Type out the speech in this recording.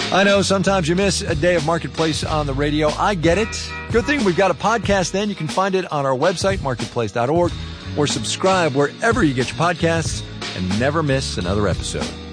I know sometimes you miss a day of Marketplace on the radio. I get it. Good thing we've got a podcast then. You can find it on our website, marketplace.org, or subscribe wherever you get your podcasts and never miss another episode.